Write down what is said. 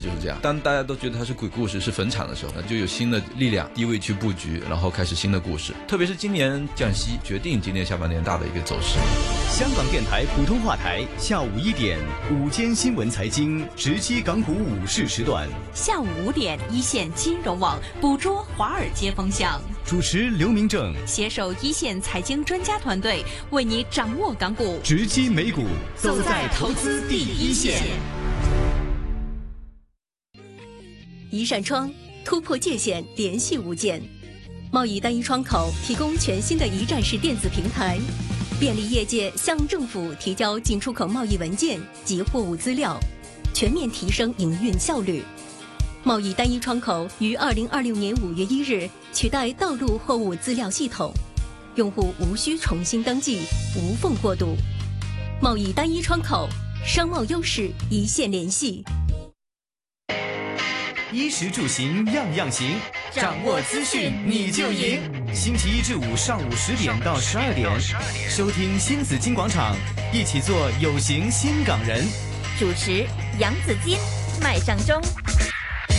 就是这样。当大家都觉得它是鬼故事、是坟场的时候，就有新的力量低位去布局，然后开始新的故事。特别是今年降息，决定今年下半年大的一个走势。 香港电台普通话台下午1点午间新闻财经直击港股午市时段， 下午5点一线金融网捕捉华尔街风向。 主持刘明正携手一线财经专家团队，为你掌握港股， 直击美股， 走在投资第一线。一扇窗突破界限，联系无间。贸易单一窗口提供全新的一站式电子平台，便利业界向政府提交进出口贸易文件及货物资料，全面提升营运效率。贸易单一窗口于2026年5月1日取代道路货物资料系统，用户无需重新登记，无缝过渡。贸易单一窗口，商贸优势一线联系。 衣食住行样样行，掌握资讯你就赢。星期一至五上午10点到12点，收听新紫金广场，一起做有型新港人。 主持杨紫金、麦尚中。